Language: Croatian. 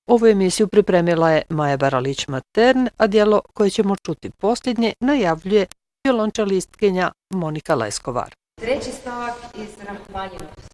Ovu emisiju pripremila je Maja Baralić-Matern, a djelo koje ćemo čuti posljednje najavljuje violončelistkinja Monika Leskovar. Treći stavak iz Rahmaninovog